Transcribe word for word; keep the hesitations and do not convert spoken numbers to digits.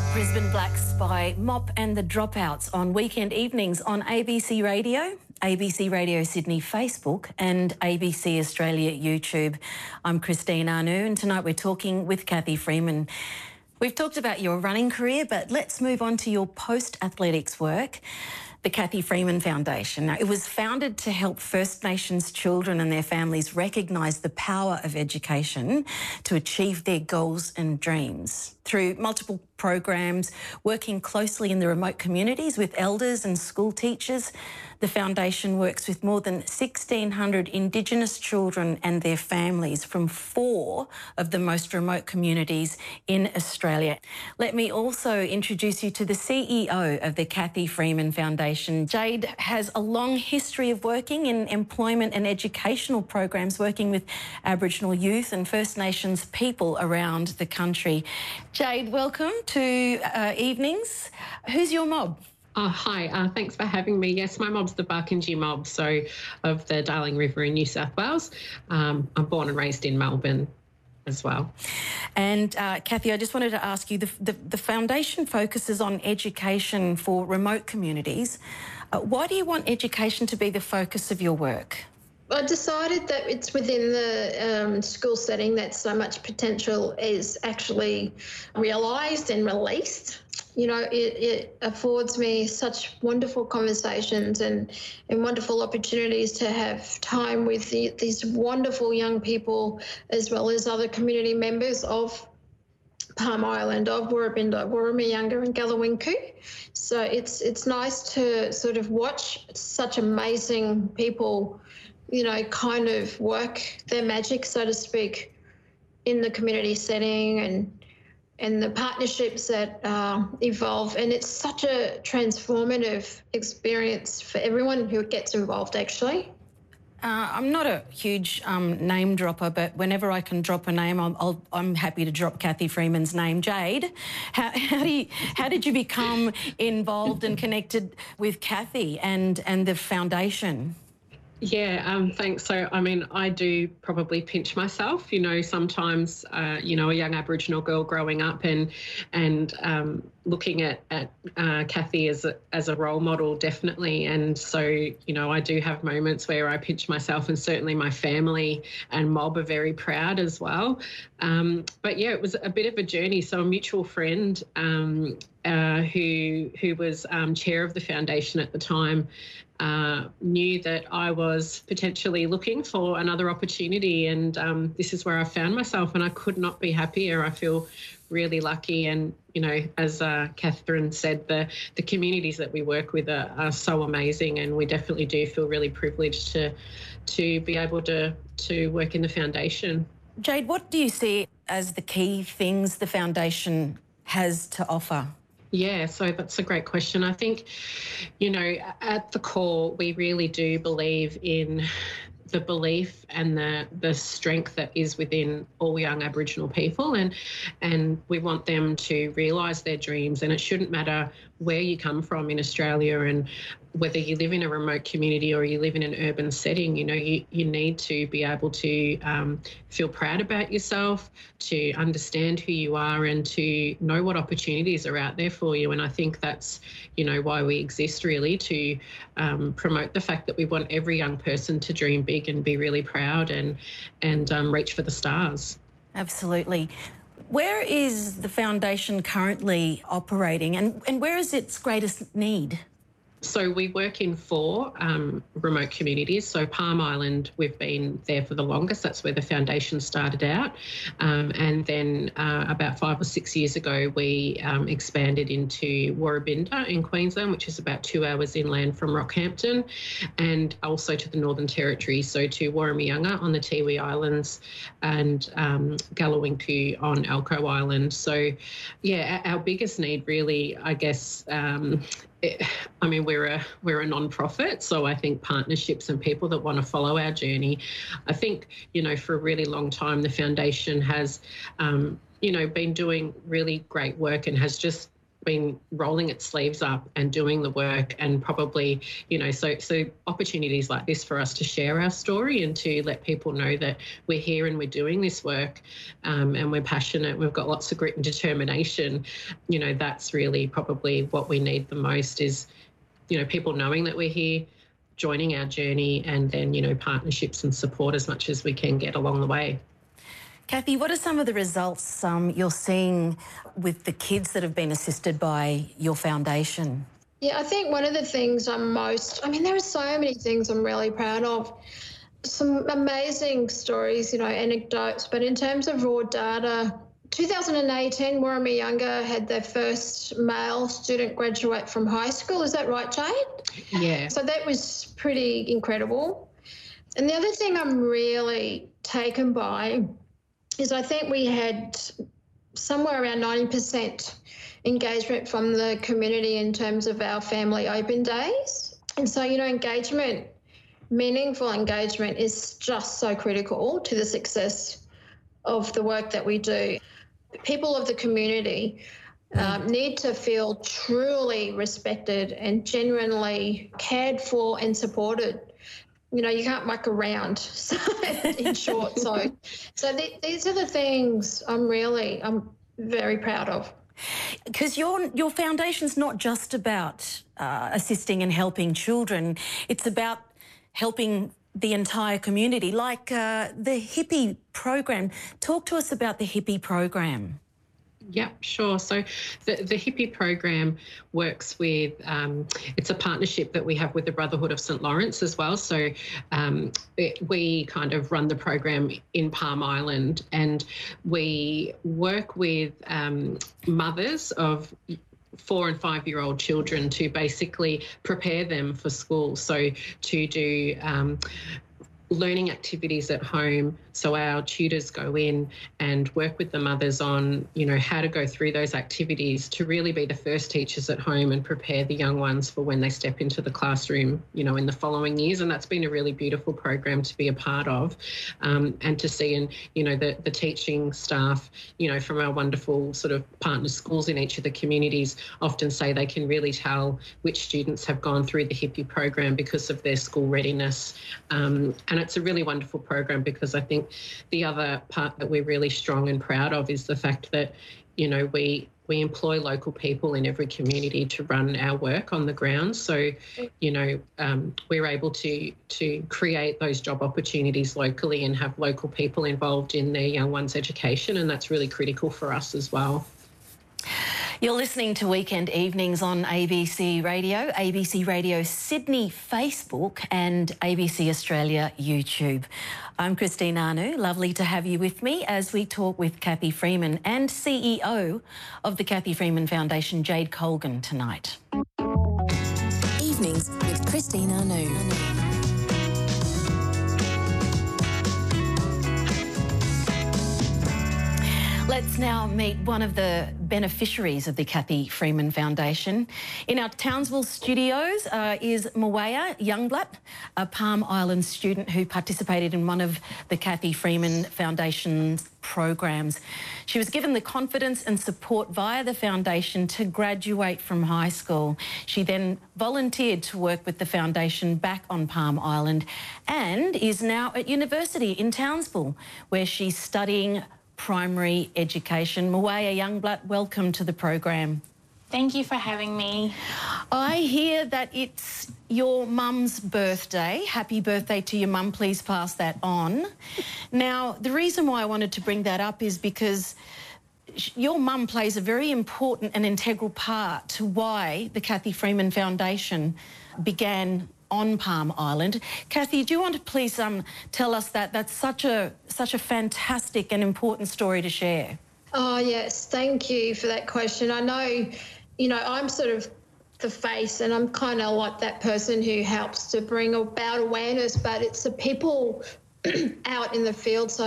Brisbane Blacks by Mop and the Dropouts on weekend evenings on A B C Radio, A B C Radio Sydney Facebook and A B C Australia YouTube. I'm Christine Arnoux and tonight we're talking with Cathy Freeman. We've talked about your running career, but let's move on to your post-athletics work. The Cathy Freeman Foundation. Now, it was founded to help First Nations children and their families recognise the power of education to achieve their goals and dreams. Through multiple programs, working closely in the remote communities with elders and school teachers, the foundation works with more than sixteen hundred Indigenous children and their families from four of the most remote communities in Australia. Let me also introduce you to the C E O of the Cathy Freeman Foundation. Jade has a long history of working in employment and educational programs, working with Aboriginal youth and First Nations people around the country. Jade, welcome to uh, Evenings. Who's your mob? Oh, hi, uh, thanks for having me. Yes, my mob's the Barkindji mob, so of the Darling River in New South Wales. Um, I'm born and raised in Melbourne as well. And uh, Cathy, I just wanted to ask you, the, the, the foundation focuses on education for remote communities. Uh, why do you want education to be the focus of your work? I decided that it's within the um, school setting that so much potential is actually realised and released. You know, it, it affords me such wonderful conversations and, and wonderful opportunities to have time with the, these wonderful young people, as well as other community members of Palm Island, of Woorabinda, Wooramiyanga and Gallawinku. So it's it's nice to sort of watch such amazing people, you know, kind of work their magic, so to speak, in the community setting and and the partnerships that uh, evolve. And it's such a transformative experience for everyone who gets involved, actually. Uh, I'm not a huge um, name dropper, but whenever I can drop a name, I'll, I'll, I'm happy to drop Cathy Freeman's name. Jade, how, how, do you, how did you become involved and connected with Cathy and, and the foundation? Yeah, um, thanks. So, I mean, I do probably pinch myself, you know, sometimes, uh, you know, a young Aboriginal girl growing up and and um, looking at, at uh, Cathy as a, as a role model, definitely. And so, you know, I do have moments where I pinch myself, and certainly my family and mob are very proud as well. Um, but, yeah, it was a bit of a journey. So a mutual friend um, uh, who, who was um, chair of the foundation at the time, Uh, knew that I was potentially looking for another opportunity, and um, this is where I found myself, and I could not be happier. I feel really lucky, and you know, as uh, Catherine said, the the communities that we work with are, are so amazing, and we definitely do feel really privileged to to be able to to work in the foundation. Jade, what do you see as the key things the foundation has to offer? Yeah, so that's a great question. I think, you know, at the core, we really do believe in the belief and the the strength that is within all young Aboriginal people, and and we want them to realise their dreams, and it shouldn't matter where you come from in Australia and whether you live in a remote community or you live in an urban setting. You know, you, you need to be able to um, feel proud about yourself, to understand who you are, and to know what opportunities are out there for you. And I think that's, you know, why we exist, really, to um, promote the fact that we want every young person to dream big and be really proud and, and um, reach for the stars. Absolutely. Where is the foundation currently operating, and, and where is its greatest need? So we work in four um, remote communities. So Palm Island, we've been there for the longest. That's where the foundation started out. Um, and then uh, about five or six years ago, we um, expanded into Woorabinda in Queensland, which is about two hours inland from Rockhampton, and also to the Northern Territory, so to Wooramiyanga on the Tiwi Islands and um, Gallawinku on Elcho Island. So, yeah, our biggest need really, I guess, um, It, I mean, we're a we're a non-profit, so I think partnerships and people that want to follow our journey. I think, you know, for a really long time, the foundation has, um, you know, been doing really great work and has just been rolling its sleeves up and doing the work, and probably, you know, so so opportunities like this for us to share our story and to let people know that we're here and we're doing this work, um, and we're passionate, we've got lots of grit and determination. You know, that's really probably what we need the most is, you know, people knowing that we're here, joining our journey, and then, you know, partnerships and support as much as we can get along the way. Kathy, what are some of the results um, you're seeing with the kids that have been assisted by your foundation? Yeah, I think one of the things I'm most, I mean, there are so many things I'm really proud of. Some amazing stories, you know, anecdotes, but in terms of raw data, two thousand eighteen, Warramia Younger had their first male student graduate from high school. Is that right, Jade? Yeah. So that was pretty incredible. And the other thing I'm really taken by is I think we had somewhere around ninety percent engagement from the community in terms of our family open days. And so, you know, engagement, meaningful engagement is just so critical to the success of the work that we do. People of the community um, need to feel truly respected and genuinely cared for and supported. You know, you can't muck around, so, in short. So so th- these are the things I'm really, I'm very proud of. Because your, your foundation's not just about uh, assisting and helping children, it's about helping the entire community, like uh, the Hippie program. Talk to us about the Hippie program. Yeah, sure. So the, the Hippie program works with, um, it's a partnership that we have with the Brotherhood of Saint Lawrence as well. So um, it, we kind of run the program in Palm Island, and we work with um, mothers of four and five year old children to basically prepare them for school. So to do um, learning activities at home. So our tutors go in and work with the mothers on, you know, how to go through those activities to really be the first teachers at home and prepare the young ones for when they step into the classroom, you know, in the following years. And that's been a really beautiful program to be a part of, um, and to see, and, you know, the, the teaching staff, you know, from our wonderful sort of partner schools in each of the communities often say they can really tell which students have gone through the Hippie program because of their school readiness. Um, and it's a really wonderful program because I think the other part that we're really strong and proud of is the fact that, you know, we we employ local people in every community to run our work on the ground. So, you know, um, we're able to to create those job opportunities locally and have local people involved in their young ones' education, and that's really critical for us as well. You're listening to Weekend Evenings on A B C Radio, A B C Radio Sydney Facebook and A B C Australia YouTube. I'm Christine Anu. Lovely to have you with me as we talk with Kathy Freeman and C E O of the Kathy Freeman Foundation, Jade Colgan, tonight. Evenings with Christine Anu. Let's now meet one of the beneficiaries of the Kathy Freeman Foundation. In our Townsville studios uh, is Mwaya Youngblatt, a Palm Island student who participated in one of the Kathy Freeman Foundation's programs. She was given the confidence and support via the foundation to graduate from high school. She then volunteered to work with the foundation back on Palm Island and is now at university in Townsville, where she's studying primary education. Mwaya Youngblatt, welcome to the program. Thank you for having me. I hear that it's your mum's birthday. Happy birthday to your mum. Please pass that on. Now, the reason why I wanted to bring that up is because your mum plays a very important and integral part to why the Kathy Freeman Foundation began on Palm Island. Kathy, do you want to please um, tell us that? That's such a such a fantastic and important story to share. Oh, yes. Thank you for that question. I know, you know, I'm sort of the face and I'm kind of like that person who helps to bring about awareness, but it's the people out in the field. So